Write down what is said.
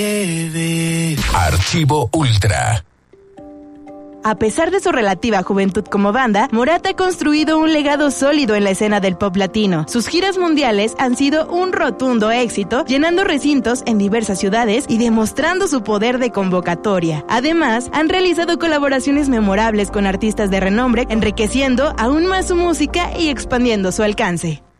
Archivo Ultra. A pesar de su relativa juventud como banda, Morat ha construido un legado sólido en la escena del pop latino. Sus giras mundiales han sido un rotundo éxito, llenando recintos en diversas ciudades y demostrando su poder de convocatoria. Además, han realizado colaboraciones memorables con artistas de renombre, enriqueciendo aún más su música y expandiendo su alcance.